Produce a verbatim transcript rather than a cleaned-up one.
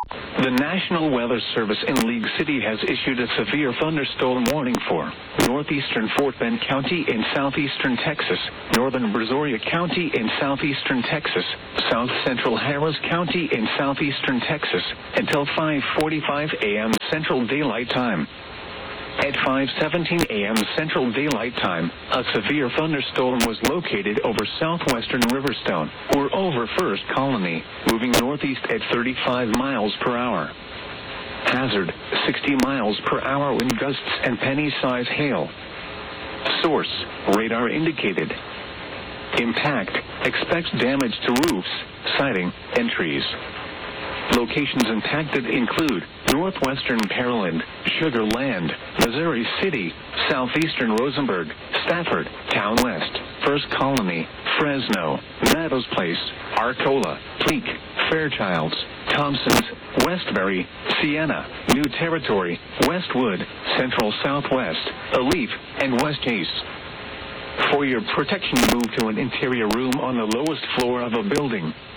The National Weather Service in League City has issued a severe thunderstorm warning for northeastern Fort Bend County in southeastern Texas, northern Brazoria County in southeastern Texas, south central Harris County in southeastern Texas, until five forty-five a.m. Central Daylight Time. At five seventeen a.m. Central Daylight Time, a severe thunderstorm was located over southwestern Riverstone, or over First Colony, moving northeast at thirty-five miles per hour. Hazard, sixty miles per hour wind gusts and penny-size hail. Source, radar indicated. Impact, expects damage to roofs, siding, and trees. Locations impacted include northwestern Pearland, Sugar Land, Missouri City, southeastern Rosenberg, Stafford, Town West, First Colony, Fresno, Meadows Place, Arcola, Pleak, Fairchilds, Thompsons, Westbury, Sienna, New Territory, Westwood, Central Southwest, Alief, and West Chase. For your protection, move to an interior room on the lowest floor of a building.